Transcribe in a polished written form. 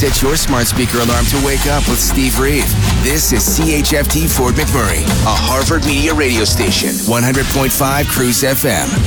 set your smart speaker alarm to wake up with Steve Reeve. This is CHFT Fort McMurray, a Harvard Media radio station. 100.5 Cruise FM.